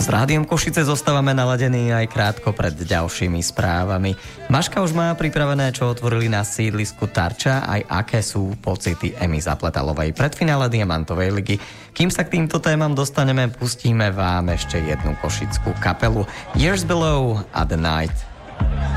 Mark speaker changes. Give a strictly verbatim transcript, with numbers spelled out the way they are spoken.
Speaker 1: S Rádiom Košice zostávame naladení aj krátko pred ďalšími správami. Maška už má pripravené, čo otvorili na sídlisku Tarča, aj aké sú pocity Emy Zapletalovej pred finále Diamantovej ligy. Kým sa k týmto témam dostaneme, pustíme vám ešte jednu košickú kapelu Years Below a The Night.